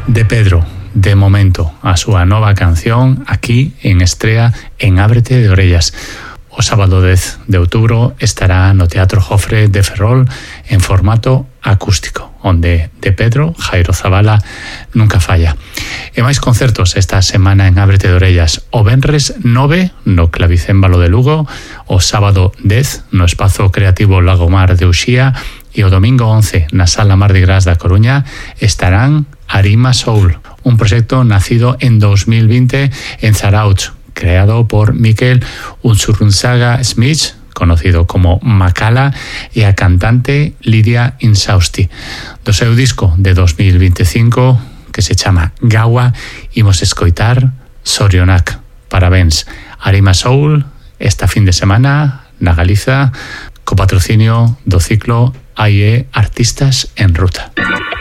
De Pedro, de momento, a súa nova canción aquí en estrea en Ábrete de Orellas. O sábado 10 de outubro estará no Teatro Jofre de Ferrol en formato acústico, onde De Pedro, Jairo Zabala, nunca falla. E máis concertos esta semana en Ábrete de Orellas. O venres 9 no Clavicémbalo de Lugo, o sábado 10 no Espazo Creativo Lagomar de Uxía e o domingo 11 na Sala Mardi Gras da Coruña estarán Arima Soul, un proxecto nacido en 2020 en Zarautz, creado por Mikel Unzurunzaga Smith, conocido como Macala, e a cantante Lidia Insausti. Do seu disco de 2025, que se chama Gawa, imos escoitar Sorionak. Parabéns. Arima Soul, esta fin de semana na Galiza, co patrocinio do ciclo AIE Artistas en Ruta.